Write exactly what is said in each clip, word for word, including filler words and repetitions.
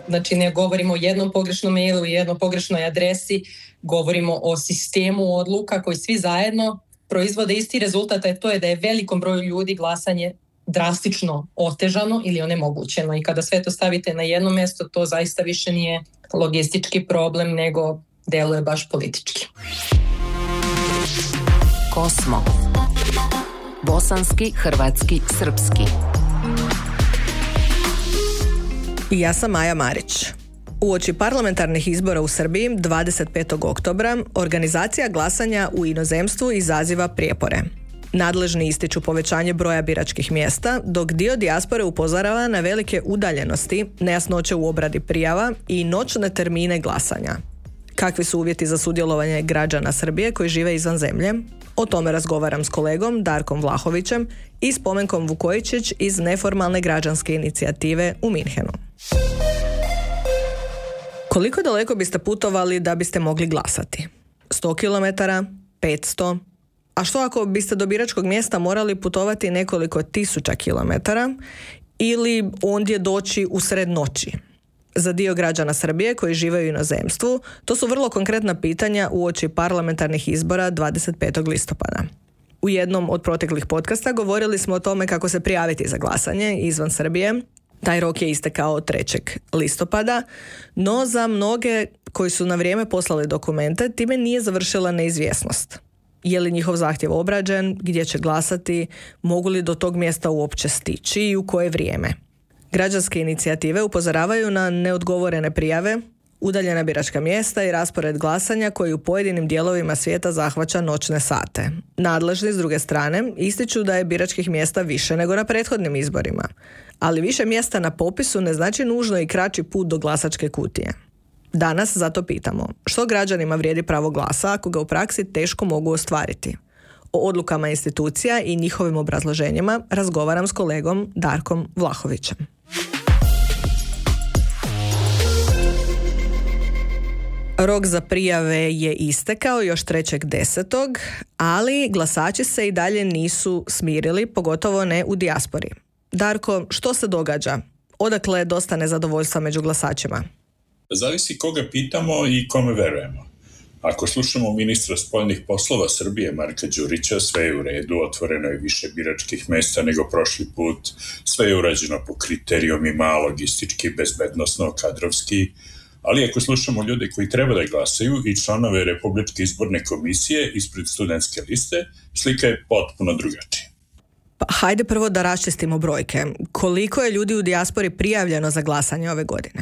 Znači ne govorimo o jednom pogrešnom mailu i jednom pogrešnoj adresi, govorimo o sistemu odluka koji svi zajedno proizvode isti rezultat, a to je da je velikom broju ljudi glasanje drastično otežano ili onemogućeno. I kada sve to stavite na jedno mjesto, to zaista više nije logistički problem, nego deluje baš politički. Kosmo. Bosanski, hrvatski, srpski. Ja sam Maja Marić. Uoči parlamentarnih izbora u Srbiji dvadeset petog oktobra organizacija glasanja u inozemstvu izaziva prijepore. Nadležni ističu povećanje broja biračkih mjesta, dok dio dijaspore upozorava na velike udaljenosti, nejasnoće u obradi prijava i noćne termine glasanja. Kakvi su uvjeti za sudjelovanje građana Srbije koji žive izvan zemlje? O tome razgovaram s kolegom Darkom Vlahovićem i Spomenkom Vukojičić iz neformalne građanske inicijative u Minhenu. Koliko daleko biste putovali da biste mogli glasati? sto kilometara? petsto? A što ako biste do biračkog mjesta morali putovati nekoliko tisuća kilometara ili ondje doći usred noći? Za dio građana Srbije koji žive u inozemstvu, to su vrlo konkretna pitanja uoči parlamentarnih izbora dvadeset petog listopada. U jednom od proteklih podcasta govorili smo o tome kako se prijaviti za glasanje izvan Srbije. Taj rok je istekao trećeg listopada, no za mnoge koji su na vrijeme poslali dokumente, time nije završila neizvjesnost. Je li njihov zahtjev obrađen, gdje će glasati, mogu li do tog mjesta uopće stići i u koje vrijeme? Građanske inicijative upozoravaju na neodgovorene prijave, udaljena biračka mjesta i raspored glasanja koji u pojedinim dijelovima svijeta zahvaća noćne sate. Nadležni, s druge strane, ističu da je biračkih mjesta više nego na prethodnim izborima, ali više mjesta na popisu ne znači nužno i kraći put do glasačke kutije. Danas zato pitamo, što građanima vrijedi pravo glasa ako ga u praksi teško mogu ostvariti? O odlukama institucija i njihovim obrazloženjima razgovaram s kolegom Darkom Vlahovićem. Rok za prijave je istekao još trećeg desetog, ali glasači se i dalje nisu smirili, pogotovo ne u dijaspori. Darko, što se događa? Odakle je dosta nezadovoljstva među glasačima? Zavisi koga pitamo i kome verujemo. Ako slušamo ministra spoljnih poslova Srbije Marka Đurića, sve je u redu, otvoreno je više biračkih mjesta nego prošli put, sve je urađeno po kriterijumima, logistički, bezbednosno, kadrovski, ali ako slušamo ljude koji treba da glasaju i članove Republičke izborne komisije ispred studentske liste, slika je potpuno drugačija. Pa, hajde prvo da raščistimo brojke. Koliko je ljudi u dijaspori prijavljeno za glasanje ove godine?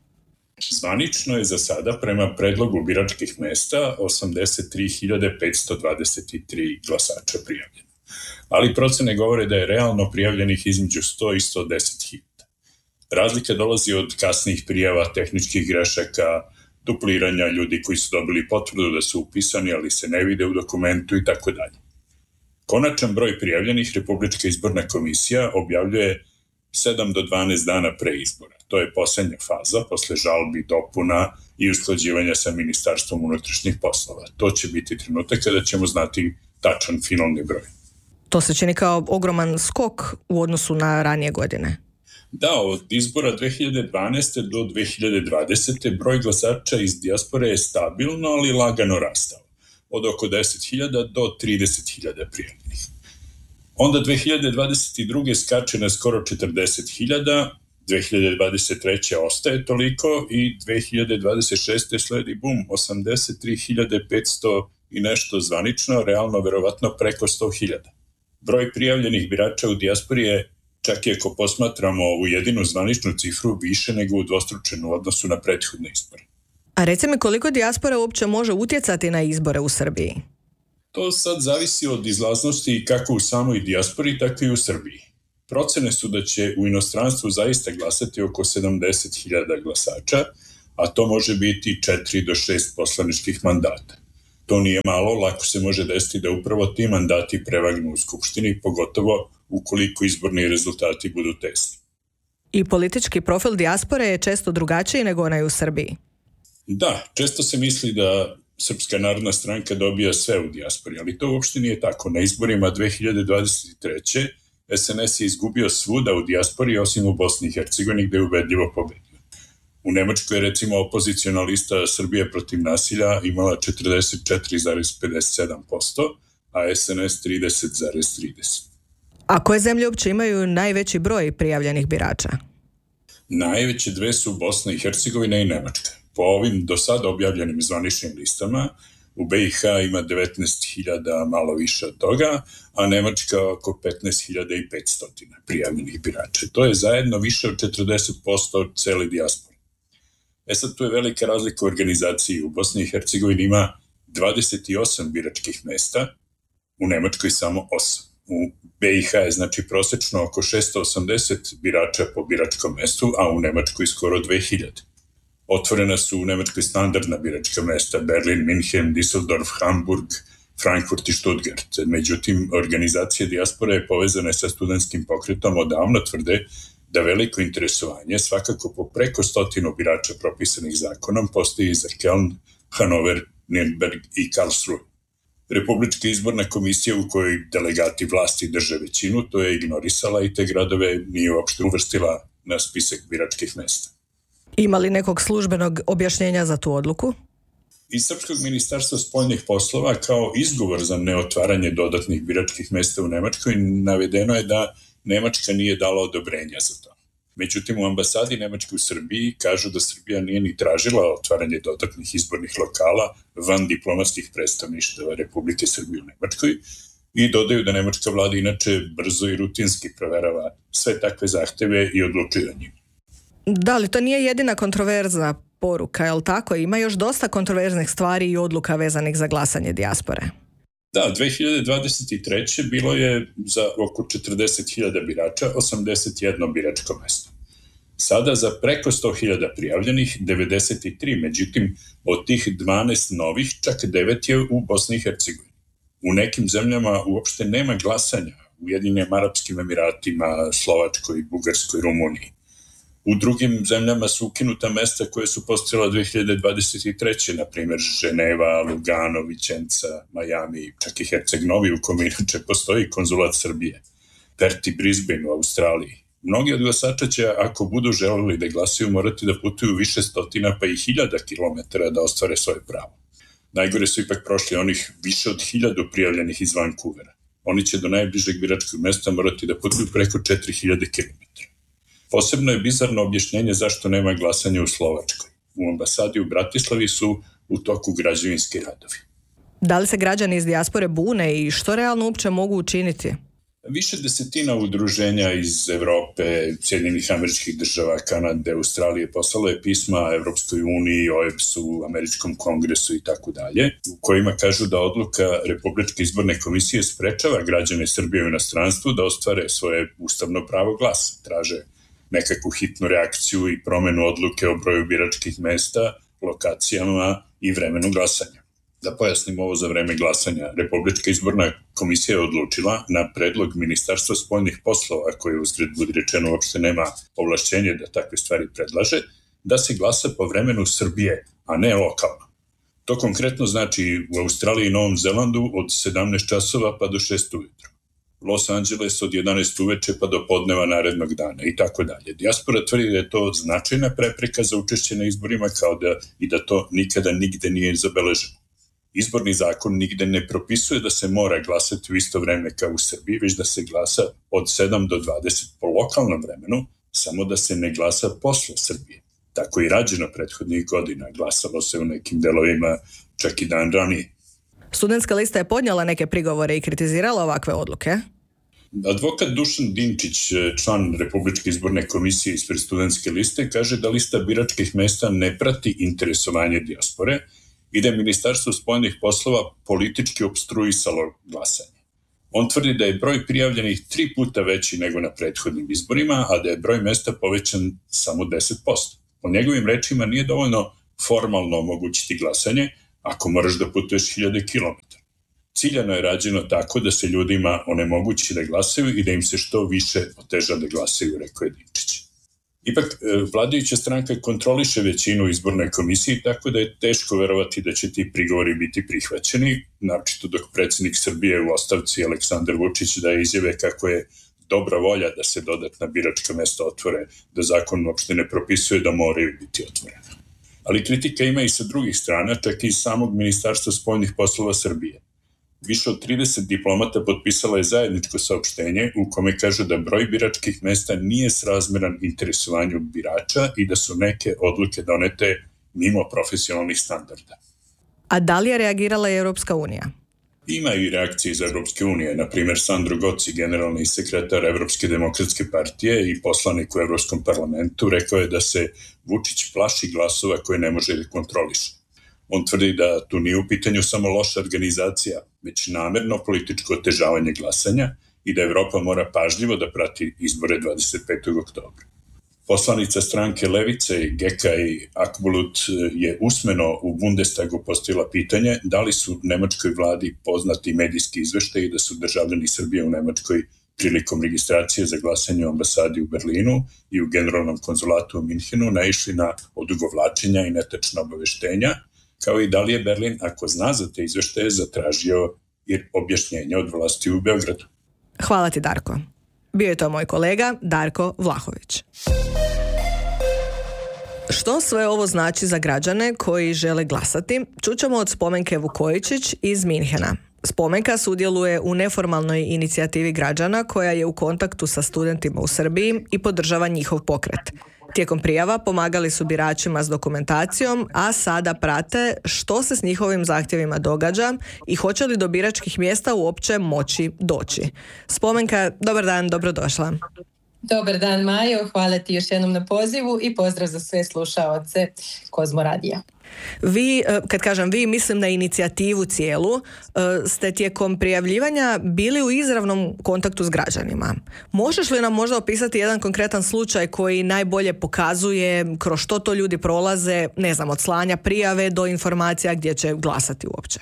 Zvanično je za sada prema predlogu biračkih mjesta osamdeset tri hiljade petsto dvadeset tri glasača prijavljeno. Ali procene govore da je realno prijavljenih između sto i sto deset hiljada. Razlika dolazi od kasnijih prijava, tehničkih grešaka, dupliranja ljudi koji su dobili potvrdu da su upisani, ali se ne vide u dokumentu i tako dalje. Konačan broj prijavljenih Republička izborna komisija objavljuje sedam do dvanaest dana pre izbora. To je posljednja faza, posle žalbi, dopuna i usklađivanja sa Ministarstvom unutrašnjih poslova. To će biti trenutak kada ćemo znati tačan finalni broj. To se čini kao ogroman skok u odnosu na ranije godine. Da, od izbora dve hiljade dvanaeste. do dve hiljade dvadesete. broj glasača iz dijaspore je stabilno, ali lagano rastao. Od oko deset hiljada do trideset hiljada prijavljenih. Onda dve hiljade dvadeset druge. skače na skoro četrdeset hiljada, dve hiljade dvadeset treće. ostaje toliko i dve hiljade dvadeset šeste. sledi bum, osamdeset tri hiljade petsto i nešto zvanično, realno verovatno preko sto hiljada. Broj prijavljenih birača u dijaspori je, čak i ako posmatramo u jedinu zvaničnu cifru, više nego udvostručen u odnosu na prethodne izbore. A reci mi, koliko dijaspora uopće može utjecati na izbore u Srbiji? To sad zavisi od izlaznosti kako u samoj dijaspori, tako i u Srbiji. Procene su da će u inostranstvu zaista glasati oko sedamdeset hiljada glasača, a to može biti četiri do šest poslaničkih mandata. To nije malo, lako se može desiti da upravo ti mandati prevagnu u Skupštini, pogotovo ukoliko izborni rezultati budu tesni. I politički profil dijaspore je često drugačiji nego onaj u Srbiji. Da, često se misli da Srpska narodna stranka dobija sve u dijaspori, ali to uopšte nije tako. Na izborima dve hiljade dvadeset treće. es en es je izgubio svuda u dijaspori, osim u Bosni i Hercegovini, gde je ubedljivo pobedio. U Nemačkoj je recimo opoziciona lista Srbije protiv nasilja imala četrdeset četiri zarez pedeset sedam posto, a es en es trideset zarez trideset. A koje zemlje uopće imaju najveći broj prijavljenih birača? Najveće dve su Bosna i Hercegovina i Nemačka. Po ovim do sada objavljenim zvaničnim listama, u be i ha ima devetnaest hiljada, malo više od toga, a Nemačka oko petnaest hiljada petsto prijavljenih birača. To je zajedno više od četrdeset posto od cele dijaspore. E sad, tu je velika razlika u organizaciji. U Bosni i Hercegovini ima dvadeset osam biračkih mesta, u Nemačkoj samo osam. U be i ha je znači prosečno oko šesto osamdeset birača po biračkom mestu, a u Nemačkoj skoro dve hiljade. Otvorena su u Nemačkoj standardna biračka mesta Berlin, Minhen, Düsseldorf, Hamburg, Frankfurt i Stuttgart. Međutim, organizacija dijaspore je povezana sa studentskim pokretom odavno tvrde da veliko interesovanje, svakako po preko stotinu birača propisanih zakonom, postoji za Köln, Hanover, Nürnberg i Karlsruhe. Republička izborna komisija u kojoj delegati vlasti drže većinu, to je ignorisala i te gradove nije uopšte uvrstila na spisak biračkih mesta. Ima li nekog službenog objašnjenja za tu odluku? Iz Srpskog ministarstva spoljnih poslova kao izgovor za neotvaranje dodatnih biračkih mesta u Nemačkoj navedeno je da Nemačka nije dala odobrenja za to. Međutim, u ambasadi Nemačke u Srbiji kažu da Srbija nije ni tražila otvaranje dodatnih izbornih lokala van diplomatskih predstavništava Republike Srbije u Nemačkoj i dodaju da nemačka vlada inače brzo i rutinski proverava sve takve zahteve i odlučivanje. Da, ali to nije jedina kontroverzna poruka, je li tako? Ima još dosta kontroverznih stvari i odluka vezanih za glasanje dijaspore. Da, dve hiljade dvadeset treće bilo je za oko četrdeset hiljada birača osamdeset jedno biračko mesto. Sada za preko sto hiljada prijavljenih devedeset tri, međutim od tih dvanaest novih čak devet je u Bosni i Hercegovini. U nekim zemljama uopšte nema glasanja, u Ujedinjenim Arapskim Emiratima, Slovačkoj, Bugarskoj, Rumuniji. U drugim zemljama su ukinuta mesta koje su postojala dve hiljade dvadeset treće, na primjer Ženeva, Lugano, Vicenza, Miami, čak i Herceg-Novi, u kome inače postoji konzulat Srbije, Perth i Brisbane u Australiji. Mnogi od glasača će, ako budu želeli da glasaju, morati da putuju više stotina pa i hiljada kilometara da ostvare svoje pravo. Najgore su ipak prošli onih više od hiljadu prijavljenih iz Vancouvera. Oni će do najbližeg biračkog mesta morati da putuju preko četiri hiljade kilometara. Posebno je bizarno objašnjenje zašto nema glasanja u Slovačkoj. U ambasadi u Bratislavi su u toku građevinski radovi. Da li se građani iz dijaspore bune i što realno uopće mogu učiniti? Više desetina udruženja iz Evrope, Sjedinjenih Američkih Država, Kanade, Australije poslalo je pisma Evropskoj uniji, o e be es-u, Američkom kongresu i tako dalje, u kojima kažu da odluka Republičke izborne komisije sprečava građane Srbije u inostranstvu da ostvare svoje ustavno pravo glasa. Traže nekakvu hitnu reakciju i promenu odluke o broju biračkih mesta, lokacijama i vremenu glasanja. Da pojasnim ovo za vreme glasanja. Republička izborna komisija je odlučila na predlog Ministarstva spoljnih poslova, koje uzgred budi rečeno uopšte nema ovlašćenje da takve stvari predlaže, da se glasa po vremenu Srbije, a ne lokalno. To konkretno znači u Australiji i Novom Zelandu od sedamnaest časova pa do šest ujutro. Los Angeles od jedanaest uveče pa do podneva narednog dana i tako dalje. Dijaspora tvrdi da je to značajna prepreka za učešće na izborima kao da i da to nikada nigde nije zabeleženo. Izborni zakon nigde ne propisuje da se mora glasati u isto vreme kao u Srbiji, već da se glasa od sedam do dvadeset po lokalnom vremenu, samo da se ne glasa posle Srbije. Tako i rađeno prethodnih godina, glasalo se u nekim delovima čak i dan ranije. Studentska lista je podnijela neke prigovore i kritizirala ovakve odluke. Advokat Dušan Dinčić, član Republičke izborne komisije ispred studentske liste, kaže da lista biračkih mesta ne prati interesovanje dijaspore i da je Ministarstvo spoljnih poslova politički opstruisalo glasanje. On tvrdi da je broj prijavljenih tri puta veći nego na prethodnim izborima, a da je broj mesta povećan samo deset posto. Po njegovim rečima nije dovoljno formalno omogućiti glasanje ako moraš da putuješ hiljade kilometara. Ciljano je rađeno tako da se ljudima onemogući da glasaju i da im se što više oteža da glasaju, rekao je Dinčić. Ipak, vladajuća stranka kontroliše većinu u izbornoj komisiji, tako da je teško verovati da će ti prigovori biti prihvaćeni, naročito dok predsjednik Srbije u ostavci Aleksandar Vučić daje izjave kako je dobra volja da se dodatna biračka mesta otvore, da zakon uopšte ne propisuje da moraju biti otvorena. Ali kritika ima i sa drugih strana, čak i iz samog Ministarstva spoljnih poslova Srbije. Više od trideset diplomata potpisala je zajedničko saopštenje u kome kaže da broj biračkih mesta nije srazmeran interesovanju birača i da su neke odluke donete mimo profesionalnih standarda. A da li je reagirala i Europska unija? Ima i reakcije iz Europske unije. Na primjer, Sandro Goci, generalni sekretar Evropske demokratske partije i poslanik u Evropskom parlamentu, rekao je da se Vučić plaši glasova koje ne može da kontroliše. On tvrdi da tu nije u pitanju samo loša organizacija, već namerno političko otežavanje glasanja i da Evropa mora pažljivo da prati izbore dvadeset petog oktobra. Poslanica stranke Levice Gekaj Akbulut je usmeno u Bundestagu postavila pitanje da li su nemačkoj vladi poznati medijski izveštaji da su državljani Srbije u Nemačkoj prilikom registracije za glasanje u ambasadi u Berlinu i u generalnom konzulatu u Minhenu naišli na odugovlačenja i netačna obaveštenja, kao i da li je Berlin, ako zna za te izveštaje, zatražio objašnjenje od vlasti u Beogradu. Hvala ti, Darko. Bio je to moj kolega Darko Vlahović. Što sve ovo znači za građane koji žele glasati, čućemo od Spomenke Vukojičić iz Minhena. Spomenka sudjeluje u neformalnoj inicijativi građana koja je u kontaktu sa studentima u Srbiji i podržava njihov pokret. Tijekom prijava pomagali su biračima s dokumentacijom, a sada prate što se s njihovim zahtjevima događa i hoće li do biračkih mjesta uopće moći doći. Spomenka, dobar dan, dobrodošla. Dobar dan, Majo, hvala ti još jednom na pozivu i pozdrav za sve slušaoce Kozmo radija. Vi, kad kažem vi, mislim na inicijativu cijelu, ste tijekom prijavljivanja bili u izravnom kontaktu s građanima. Možeš li nam možda opisati jedan konkretan slučaj koji najbolje pokazuje kroz što to ljudi prolaze, ne znam, od slanja prijave do informacija gdje će glasati uopće?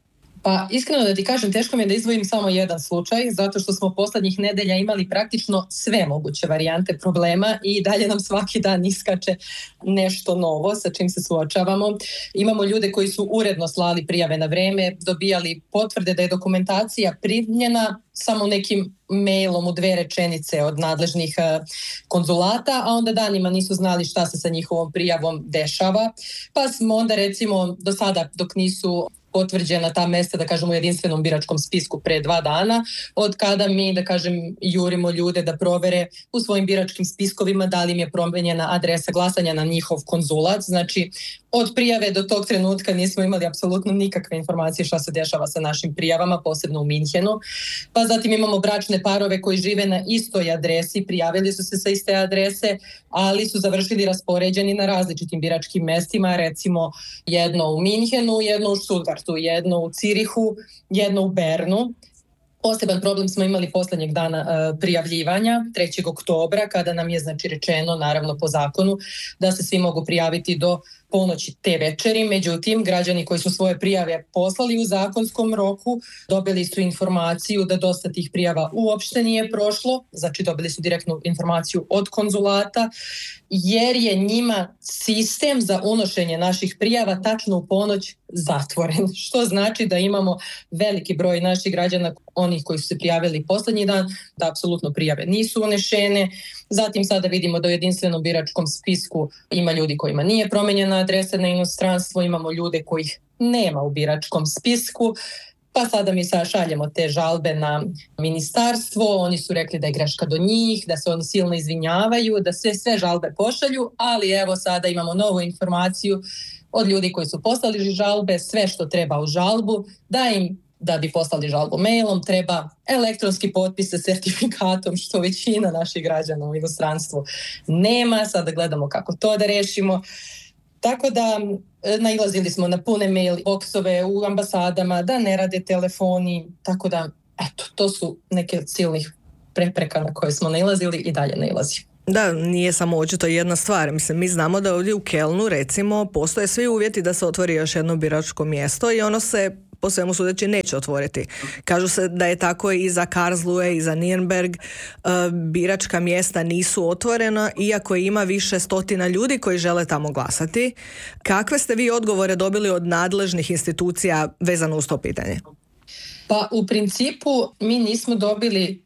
Pa iskreno da ti kažem, teško mi je da izdvojim samo jedan slučaj, zato što smo posljednjih nedelja imali praktično sve moguće varijante problema i dalje nam svaki dan iskače nešto novo sa čim se suočavamo. Imamo ljude koji su uredno slali prijave na vreme, dobijali potvrde da je dokumentacija primljena samo nekim mailom u dve rečenice od nadležnih konzulata, a onda danima nisu znali šta se sa njihovom prijavom dešava. Pa smo onda recimo do sada dok nisu potvrđena ta mesta, da kažemo, u jedinstvenom biračkom spisku pre dva dana, od kada mi, da kažem, jurimo ljude da provere u svojim biračkim spiskovima da li im je promenjena adresa glasanja na njihov konzulat. Znači, od prijave do tog trenutka nismo imali apsolutno nikakve informacije šta se dešava sa našim prijavama, posebno u Minhenu. Pa zatim imamo bračne parove koji žive na istoj adresi, prijavili su se sa iste adrese, ali su završili raspoređeni na različitim biračkim mestima, recimo jedno u Minhenu, jedno u Stuttgartu, jedno u Cirihu, jedno u Bernu. Poseban problem smo imali posljednjeg dana uh, prijavljivanja, trećeg oktobra, kada nam je znači rečeno, naravno po zakonu, da se svi mogu prijaviti do ponoći te večeri. Međutim, građani koji su svoje prijave poslali u zakonskom roku, dobili su informaciju da dosta tih prijava uopšte nije prošlo, znači dobili su direktnu informaciju od konzulata, jer je njima sistem za unošenje naših prijava tačno u ponoć zatvoren, što znači da imamo veliki broj naših građana, onih koji su se prijavili posljednji dan, da apsolutno prijave nisu unešene. Zatim sada vidimo da u jedinstvenom biračkom spisku ima ljudi kojima nije promenjena adresa na inostranstvo, imamo ljude kojih nema u biračkom spisku, pa sada mi sad šaljemo te žalbe na ministarstvo, oni su rekli da je greška do njih, da se oni silno izvinjavaju, da sve sve žalbe pošalju, ali evo sada imamo novu informaciju od ljudi koji su poslali žalbe, sve što treba u žalbu, da im da bi poslali žalbu mailom, treba elektronski potpis sa certifikatom, što većina naših građana u inostranstvu nema. Sada gledamo kako to da rešimo. Tako da nailazili smo na pune mail boksove u ambasadama, da ne rade telefoni, tako da, eto, to su neke silnih prepreka na koje smo nailazili i dalje nailazimo. Da, nije samo očito jedna stvar. Mislim, mi znamo da ovdje u Kelnu, recimo, postoje svi uvjeti da se otvori još jedno biračko mjesto i ono se po svemu sudeći neće otvoriti. Kažu se da je tako i za Karlsruhe i za Nürnberg. Biračka mjesta nisu otvorena, iako ima više stotina ljudi koji žele tamo glasati. Kakve ste vi odgovore dobili od nadležnih institucija vezano uz to pitanje? Pa u principu mi nismo dobili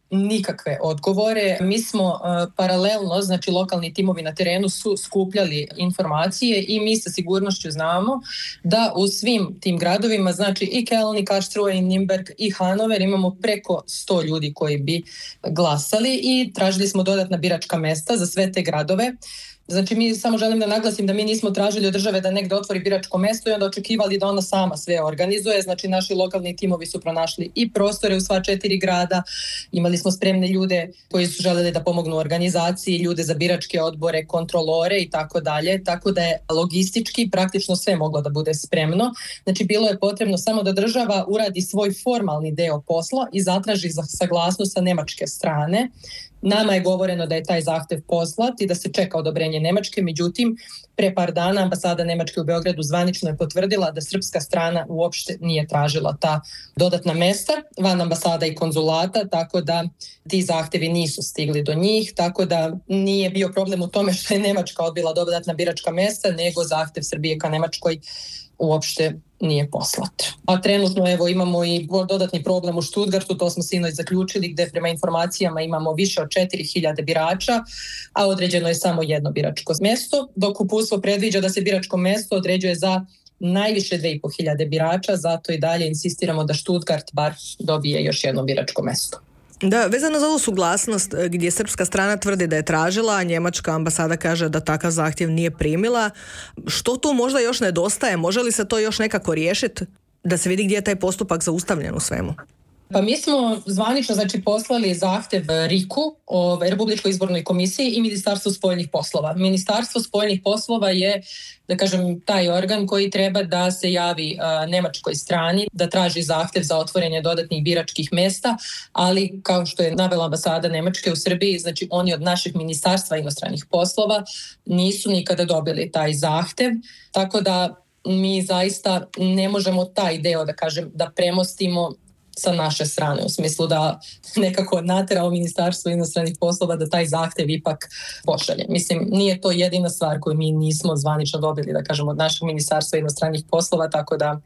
nikakve odgovore. Mi smo uh, paralelno, znači lokalni timovi na terenu su skupljali informacije i mi sa sigurnošću znamo da u svim tim gradovima, znači i Keln, i Karlsruhe, i Nürnberg, i Hanover, imamo preko sto ljudi koji bi glasali i tražili smo dodatna biračka mesta za sve te gradove. Znači mi samo želim da naglasim da mi nismo tražili od države da negde otvori biračko mesto i onda očekivali da ona sama sve organizuje. Znači naši lokalni timovi su pronašli i prostore u sva četiri grada. Imali smo spremne ljude koji su želeli da pomognu organizaciji, ljude za biračke odbore, kontrolore i tako dalje. Tako da je logistički praktično sve moglo da bude spremno. Znači bilo je potrebno samo da država uradi svoj formalni deo posla i zatraži za saglasnost sa nemačke strane. Nama je govoreno da je taj zahtev poslat i da se čeka odobrenje Nemačke, međutim, pre par dana ambasada Nemačke u Beogradu zvanično je potvrdila da srpska strana uopšte nije tražila ta dodatna mesta van ambasada i konzulata, tako da ti zahtevi nisu stigli do njih, tako da nije bio problem u tome što je Nemačka odbila dodatna biračka mesta, nego zahtev Srbije ka Nemačkoj uopšte nije poslat. A trenutno evo imamo i dodatni problem u Stuttgartu, to smo sinoć zaključili, gde prema informacijama imamo više od četiri hiljade birača, a određeno je samo jedno biračko mesto, dok uputstvo predviđa da se biračko mesto određuje za najviše dve i po hiljade birača, zato i dalje insistiramo da Stuttgart bar dobije još jedno biračko mesto. Da, vezano za ovu suglasnost gdje srpska strana tvrdi da je tražila, a njemačka ambasada kaže da takav zahtjev nije primila, što tu možda još nedostaje? Može li se to još nekako riješiti da se vidi gdje je taj postupak zaustavljen u svemu? Pa mi smo zvanično znači poslali zahtev riku, o Republičkoj izbornoj komisiji i Ministarstvu spoljnih poslova. Ministarstvo spoljnih poslova je, da kažem, taj organ koji treba da se javi a, nemačkoj strani, da traži zahtev za otvorenje dodatnih biračkih mesta, ali kao što je navela ambasada Nemačke u Srbiji, znači oni od naših Ministarstva inostranih poslova nisu nikada dobili taj zahtev, tako da mi zaista ne možemo taj deo, da kažem, da premostimo sa naše strane, u smislu da nekako naterao Ministarstvo inostranih poslova da taj zahtev ipak pošalje. Mislim, nije to jedina stvar koju mi nismo zvanično dobili, da kažem, od našeg Ministarstva inostranih poslova, tako da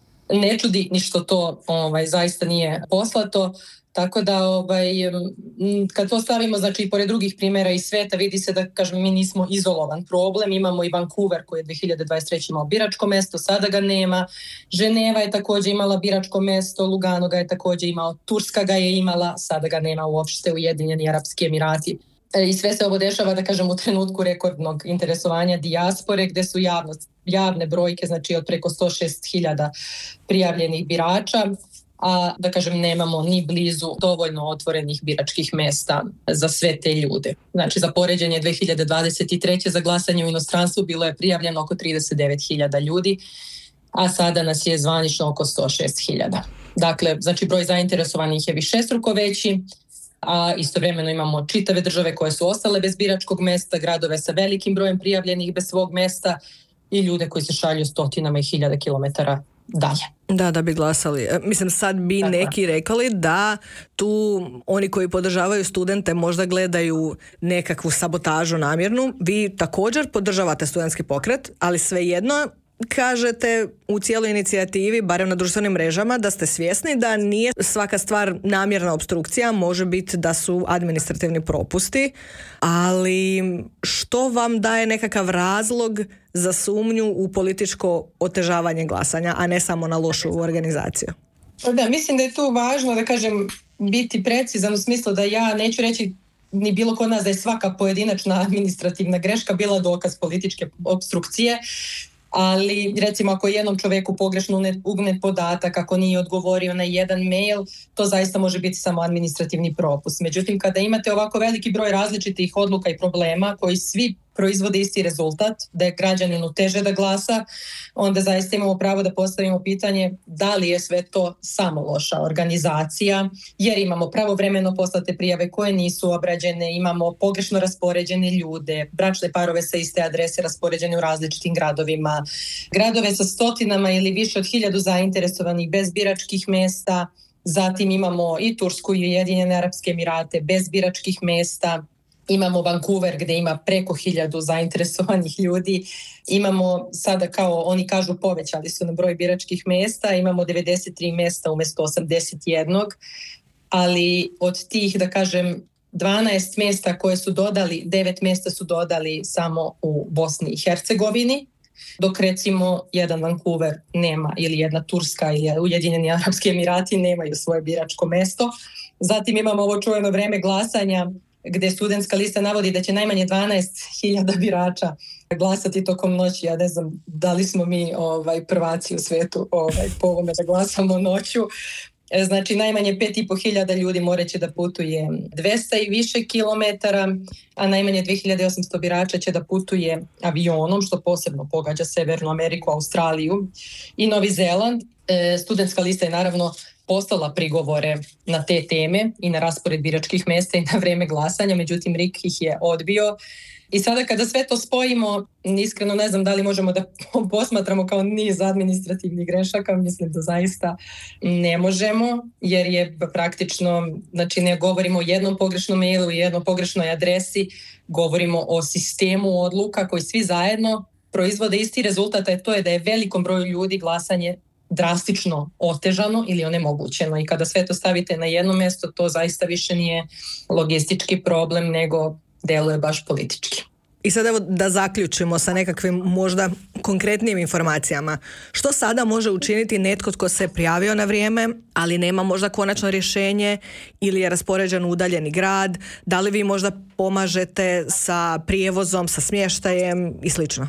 ne čudi ni što to ovaj, zaista nije poslato. Tako da ovaj, kad to stavimo znači, pored drugih primjera iz sveta, vidi se da kažem, mi nismo izolovan problem. Imamo i Vancouver koji je dve hiljade dvadeset treće imao biračko mesto, sada ga nema. Ženeva je također imala biračko mesto, Lugano ga je također imao, Turska ga je imala, sada ga nema uopšte, Ujedinjeni Arapski Emirati. I sve se ovo dešava, da kažem, u trenutku rekordnog interesovanja dijaspore, gde su javno, javne brojke, znači od preko sto šest hiljada prijavljenih birača, a da kažem nemamo ni blizu dovoljno otvorenih biračkih mesta za sve te ljude. Znači za poređenje dve hiljade dvadeset treće za glasanje u inostranstvu bilo je prijavljeno oko trideset devet hiljada ljudi, a sada nas je zvanično oko sto šest hiljada. Dakle, znači broj zainteresovanih je višestruko veći, a istovremeno imamo čitave države koje su ostale bez biračkog mesta, gradove sa velikim brojem prijavljenih bez svog mesta i ljude koji se šalju stotinama i hiljada kilometara dalje. Da, da bi glasali. Mislim, sad bi Tako. neki rekli da tu oni koji podržavaju studente možda gledaju nekakvu sabotažu namjernu. Vi također podržavate studentski pokret, ali svejedno kažete u cijeloj inicijativi, barem na društvenim mrežama, da ste svjesni da nije svaka stvar namjerna opstrukcija, može biti da su administrativni propusti, ali što vam daje nekakav razlog za sumnju u političko otežavanje glasanja, a ne samo na lošu organizaciju? Da, mislim da je tu važno, da kažem, biti precizan u smislu da ja neću reći ni bilo kod nas da je svaka pojedinačna administrativna greška bila dokaz političke opstrukcije, ali recimo ako jednom čovjeku pogrešno unet podatak, ako nije odgovorio na jedan mail, to zaista može biti samo administrativni propust. Međutim, kada imate ovako veliki broj različitih odluka i problema koji svi proizvode isti rezultat, da je građaninu teže da glasa, onda zaista imamo pravo da postavimo pitanje da li je sve to samo loša organizacija, jer imamo pravovremeno poslate prijave koje nisu obrađene, imamo pogrešno raspoređene ljude, bračne parove sa iste adrese raspoređene u različitim gradovima, gradove sa stotinama ili više od hiljadu zainteresovanih bez biračkih mesta, zatim imamo i Tursku i Ujedinjene Arapske Emirate bez biračkih mesta, imamo Vancouver gdje ima preko hiljadu zainteresovanih ljudi, imamo sada kao oni kažu povećali su na broj biračkih mesta, imamo devedeset tri mesta umjesto osamdeset jedan. ali od tih, da kažem, dvanaest mjesta koje su dodali, devet mjesta su dodali samo u Bosni i Hercegovini, dok recimo jedan Vancouver nema, ili jedna Turska ili Ujedinjeni Arapski Emirati nemaju svoje biračko mjesto. Zatim imamo ovo čuveno vrijeme glasanja gdje studentska lista navodi da će najmanje dvanaest hiljada birača glasati tokom noći. Ja ne znam da li smo mi ovaj, prvaci u svijetu ovaj, po ovome da glasamo noću. Znači najmanje pet i po hiljada ljudi morat će da putuje dvesta i više kilometara, a najmanje dvije hiljade osamsto birača će da putuje avionom, što posebno pogađa Severnu Ameriku, Australiju i Novi Zeland. E, studentska lista je naravno poslala prigovore na te teme i na raspored biračkih mjesta i na vrijeme glasanja, međutim R I K ih je odbio. I sada kada sve to spojimo, iskreno ne znam da li možemo da posmatramo kao niz administrativnih grešaka, mislim da zaista ne možemo, jer je praktično, znači ne govorimo o jednom pogrešnom mailu i jednoj pogrešnoj adresi, govorimo o sistemu odluka koji svi zajedno proizvode isti rezultat, a to je da je velikom broju ljudi glasanje drastično otežano ili onemogućeno. I kada sve to stavite na jedno mjesto, to zaista više nije logistički problem, nego deluje baš politički. I sad evo da zaključimo sa nekakvim možda konkretnim informacijama. Što sada može učiniti netko tko se prijavio na vrijeme, ali nema možda konačno rješenje ili je raspoređen u udaljeni grad? Da li vi možda pomažete sa prijevozom, sa smještajem i slično?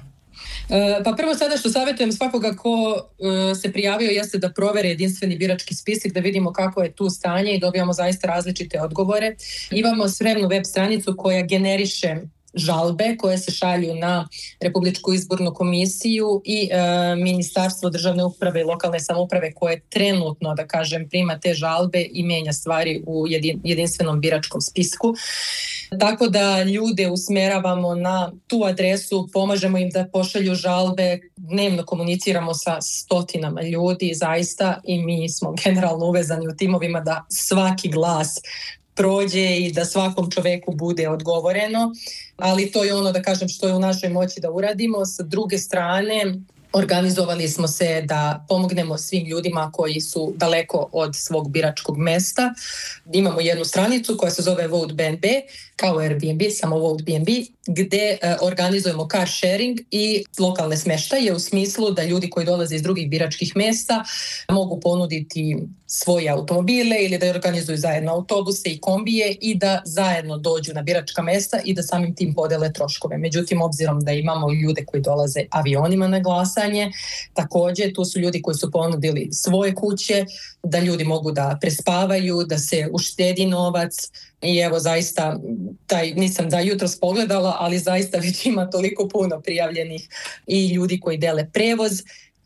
Pa prvo sada što savjetujem svakoga ko se prijavio jeste da provere jedinstveni birački spisak, da vidimo kako je tu stanje i dobijamo zaista različite odgovore. Imamo spremnu web stranicu koja generiše žalbe koje se šalju na Republičku izbornu komisiju i e, Ministarstvo državne uprave i lokalne samouprave koje trenutno, da kažem, prima te žalbe i mijenja stvari u jedin, jedinstvenom biračkom spisku. Tako da ljude usmjeravamo na tu adresu, pomažemo im da pošalju žalbe, dnevno komuniciramo sa stotinama ljudi zaista i mi smo generalno uvezani u timovima da svaki glas prođe i da svakom čoveku bude odgovoreno, ali to je ono, da kažem, što je u našoj moći da uradimo. Sa druge strane, organizovali smo se da pomognemo svim ljudima koji su daleko od svog biračkog mjesta. Imamo jednu stranicu koja se zove Vote B N B, kao Airbnb, samo Vote B N B, gdje uh, organizujemo car sharing i lokalne smještaje u smislu da ljudi koji dolaze iz drugih biračkih mjesta mogu ponuditi svoje automobile ili da organizuju zajedno autobuse i kombije i da zajedno dođu na biračka mjesta i da samim tim podele troškove. Međutim, obzirom da imamo ljude koji dolaze avionima na glasanje, također tu su ljudi koji su ponudili svoje kuće, da ljudi mogu da prespavaju, da se uštedi novac. I evo zaista, taj, nisam da jutros pogledala, ali zaista već ima toliko puno prijavljenih i ljudi koji dele prevoz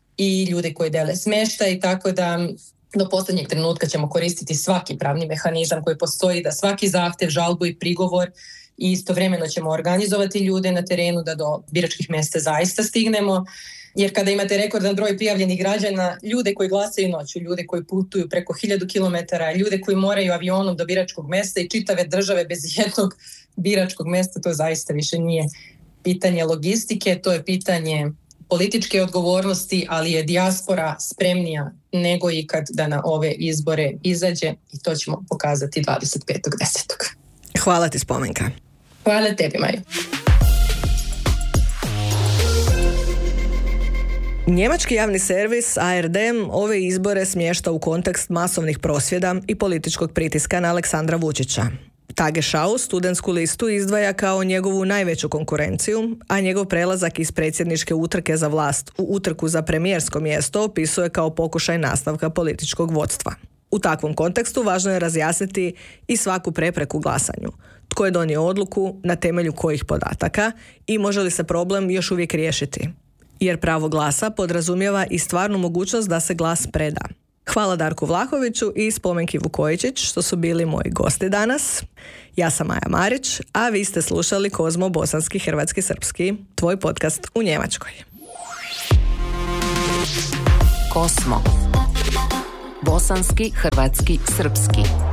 i ljudi koji dele smještaj, tako da do posljednjeg trenutka ćemo koristiti svaki pravni mehanizam koji postoji, da svaki zahtjev, žalbu i prigovor, i istovremeno ćemo organizovati ljude na terenu da do biračkih mjesta zaista stignemo. Jer kada imate rekordan broj prijavljenih građana, ljude koji glasaju noću, ljude koji putuju preko hiljadu kilometara, ljude koji moraju avionom do biračkog mjesta i čitave države bez jednog biračkog mjesta, to zaista više nije pitanje logistike, to je pitanje političke odgovornosti, ali je dijaspora spremnija nego ikad da na ove izbore izađe i to ćemo pokazati dvadeset petog desetog Hvala ti, Spomenka. Hvala tebi, Maju. Njemački javni servis A R D ove izbore smješta u kontekst masovnih prosvjeda i političkog pritiska na Aleksandra Vučića. Tagesschau studentsku listu izdvaja kao njegovu najveću konkurenciju, a njegov prelazak iz predsjedničke utrke za vlast u utrku za premijersko mjesto opisuje kao pokušaj nastavka političkog vodstva. U takvom kontekstu važno je razjasniti i svaku prepreku glasanju. Tko je donio odluku, na temelju kojih podataka i može li se problem još uvijek riješiti. Jer pravo glasa podrazumijeva i stvarnu mogućnost da se glas preda. Hvala Darku Vlahoviću i Spomenki Vukojičić što su bili moji gosti danas. Ja sam Maja Marić, a vi ste slušali Kozmo bosanski, hrvatski, srpski, tvoj podcast u Njemačkoj. Kosmo. Bosanski, hrvatski, srpski.